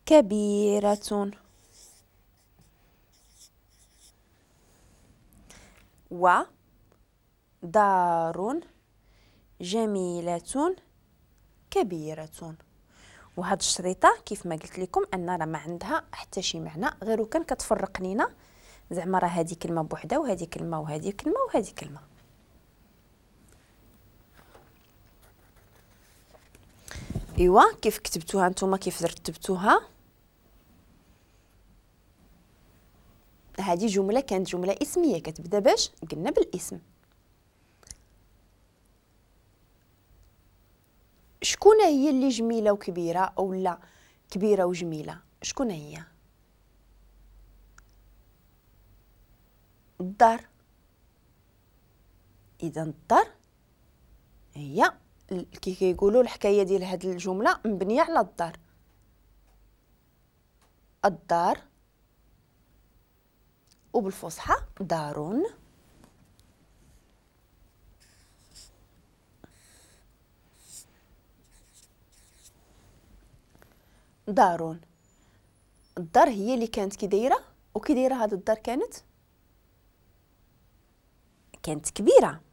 كبيرة. ودار جميلة كبيرة. وهاد الشريطه كيف ما قلت لكم ان راه ما عندها حتى شي معنى، غير كان كتفرق لينا زعما راه هذه كلمه بوحدها وهذه كلمه وهذه كلمه وهذه كلمه. ايوا كيف كتبتوها نتوما، كيف رتبتوها؟ هذه جمله كانت جمله اسميه كتبدا باش قلنا بالاسم. شكون هي اللي جميله وكبيره او لا كبيره وجميله؟ شكون هي؟ الدار. اذا الدار هي كي كيقولوا الحكايه ديال هذه الجمله مبنيه على الدار. الدار وبالفصحى دار. دار. الدار هي اللي كانت كي دايره، وكي دايره هاد الدار كانت كبيره.